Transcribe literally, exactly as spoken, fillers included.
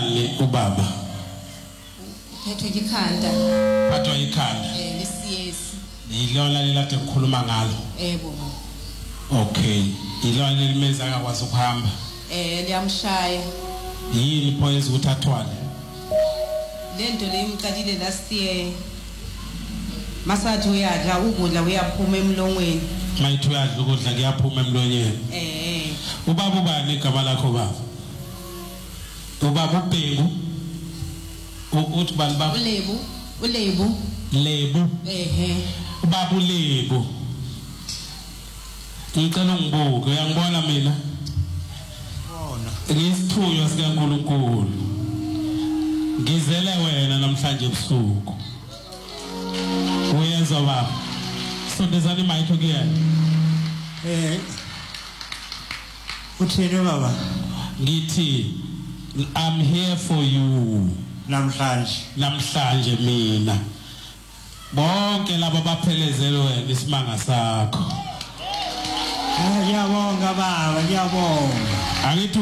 njani ubaba? Phethwe ikhanda. Phathwa ikhanda. Eh lesiyesi. Yilona lelade ngikhuluma ngalo. Yebo. Okay, yilona lelimeza akakwazi ukuhamba. Eh liyamshaya. Yini phoyeza ukuthi athwale? Lento leyimqalile last year. Masathi uyadla ukudla uyaphuma emlongweni. Mayithi uyadla ukudla kuyaphuma emlonyeni. Eh. Ubaba ubani igama lakho baba? Ubaba uBhengu. Uthi bani baba? uLebu, uLebu. Lebu. Ehhe. Ubaba uLebu. Ngicela ngibuke, uyangibona mina? Bona. Ngisithunywa sikaNkulunkulu. Ngizele wena namhlanje ebusuku. Uyezwa baba? Sondezani imayikho kuyena. Eh. Uthini baba? Ngithi I'm here for you. Namhlanje. Namhlanje mina. Bonke laba baphelezele wena isimanga sakho. Ngiyabonga baba, ngiyabonga. Angithi